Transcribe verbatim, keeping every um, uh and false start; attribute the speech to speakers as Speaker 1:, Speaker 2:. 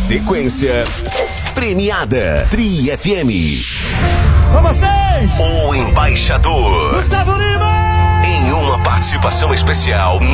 Speaker 1: Sequência premiada. Tri F M.
Speaker 2: Com vocês,
Speaker 1: O Embaixador.
Speaker 2: Gustavo Lima.
Speaker 1: Em uma participação especial